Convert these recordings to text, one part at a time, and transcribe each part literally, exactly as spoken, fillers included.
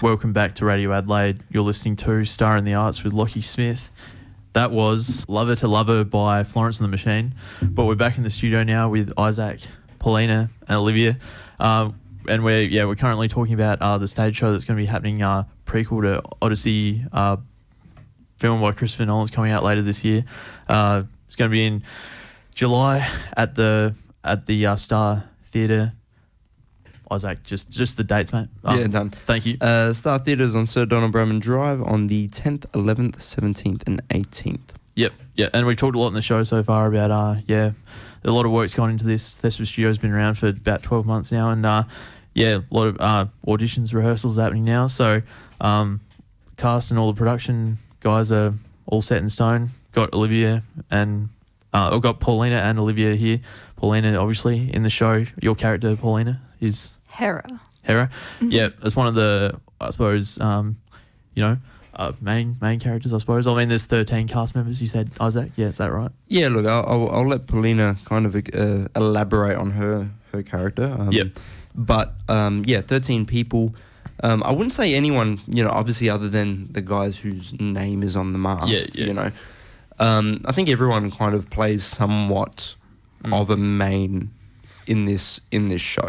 welcome back to Radio Adelaide. You're listening to Star in the Arts with Lockie Smith. That was Lover to Lover by Florence and the Machine. But we're back in the studio now with Isaac, Paulina and Olivia. Um, and we're yeah we're currently talking about uh, the stage show that's going to be happening, uh, prequel to Odyssey, uh, film by Christopher Nolan's coming out later this year. Uh, it's going to be in July at the at the uh, Star Theatre. Isaac, just just the dates, mate. Um, yeah, done. Thank you. Uh, Star Theatres on Sir Donald Bramman Drive on the tenth, eleventh, seventeenth and eighteenth. Yep, yeah, and we've talked a lot in the show so far about, uh, yeah, a lot of work's gone into this. Thespian Studio's been around for about twelve months now, and, uh, yeah, a lot of uh, auditions, rehearsals happening now. So, um, cast and all the production guys are all set in stone. Got Olivia and, uh, I've got Paulina and Olivia here. Paulina, obviously, in the show. Your character, Paulina, is... Hera. Hera, Mm-hmm. yeah, as one of the, I suppose, um, you know, uh, main main characters, I suppose. I mean, there's thirteen cast members, you said, Isaac? Yeah, is that right? Yeah, look, I'll, I'll, I'll let Paulina kind of uh, elaborate on her, her character. Um, Yep. But, um, yeah, thirteen people. Um, I wouldn't say anyone, you know, obviously other than the guys whose name is on the mast, Yeah, yeah. you know. Um, I think everyone kind of plays somewhat Mm. of a main in this in this show.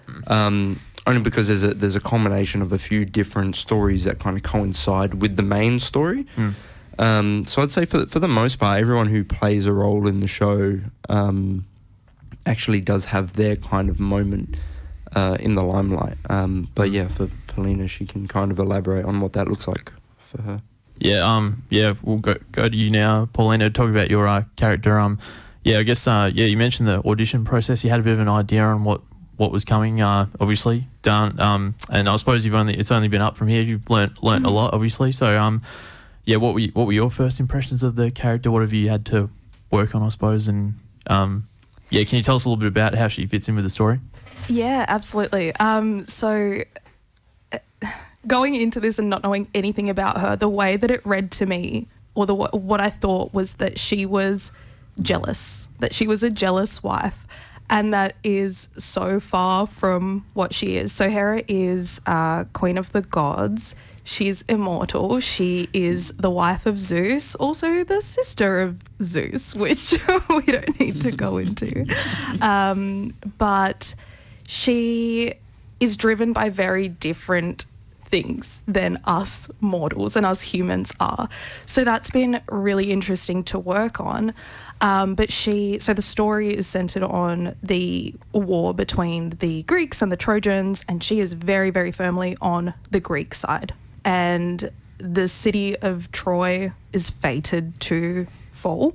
Um, only because there's a there's a combination of a few different stories that kind of coincide with the main story. Mm. Um, so I'd say for for the most part, everyone who plays a role in the show um, actually does have their kind of moment uh, in the limelight. Um, but yeah, for Paulina, she can kind of elaborate on what that looks like for her. Yeah, um, yeah, we'll go go to you now, Paulina, talk about your uh, character. Um, yeah, I guess, uh, yeah, you mentioned the audition process. You had a bit of an idea on what, what was coming, uh, obviously, done. Um, and I suppose you've only it's only been up from here. You've learnt learnt Mm-hmm. a lot, obviously. So, um, yeah, what were you, what were your first impressions of the character? What have you had to work on, I suppose? And um, yeah, can you tell us a little bit about how she fits in with the story? Yeah, absolutely. Um, so uh, going into this and not knowing anything about her, the way that it read to me, or the what I thought was that she was jealous, that she was a jealous wife, and that is so far from what she is. So Hera is uh, Queen of the Gods. She's immortal. She is the wife of Zeus, also the sister of Zeus, which we don't need to go into. Um, but she is driven by very different things than us mortals and us humans are. So that's been really interesting to work on. Um, but she, so the story is centered on the war between the Greeks and the Trojans, and she is very, very firmly on the Greek side. And the city of Troy is fated to fall.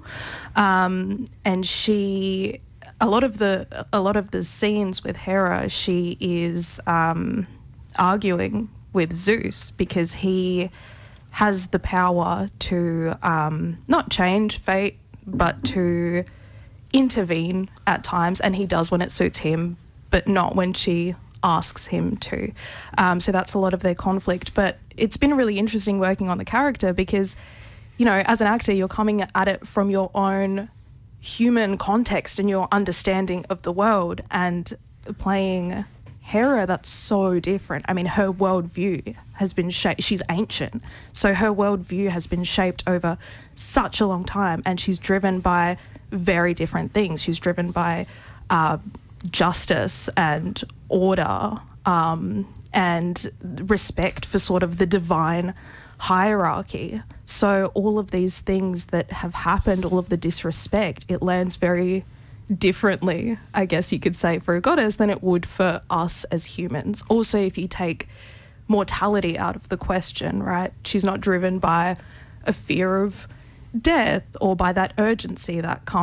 Um, and she, a lot of the, a lot of the scenes with Hera, she is um, arguing with Zeus because he has the power to um, not change fate, but to intervene at times, and he does when it suits him, but not when she asks him to. Um, so that's a lot of their conflict. But it's been really interesting working on the character because, you know, as an actor, you're coming at it from your own human context and your understanding of the world, and playing Hera, that's so different. I mean, her worldview has been shaped. She's ancient, so her worldview has been shaped over such a long time, and she's driven by very different things. She's driven by uh, justice and order um, and respect for sort of the divine hierarchy. So all of these things that have happened, all of the disrespect, it lands very differently, I guess you could say, for a goddess than it would for us as humans. Also, if you take mortality out of the question, right? She's not driven by a fear of death or by that urgency that comes